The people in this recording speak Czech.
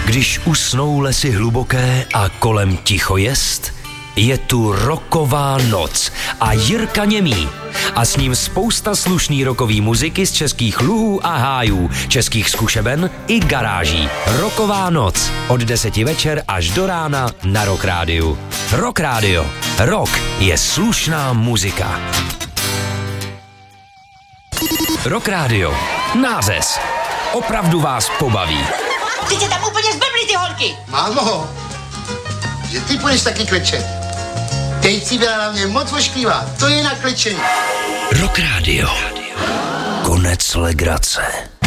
Když usnou lesy hluboké a kolem ticho jest, je tu rocková noc a Jirka Němý. A s ním spousta slušný rockový muziky z českých luhů a hájů, českých zkušeben i garáží. Rocková noc od 10 večer až do rána na Rock Rádiu. Rock Rádio. Rock je slušná muzika. Rock Rádio. Nářez. Opravdu vás pobaví. Ty tě tam úplně zblbli, ty holky! Mámo, že ty půjdeš taky klečet. Teď si byla na mě moc ošklivá, to je na klečení. Rock Rádio. Konec legrace.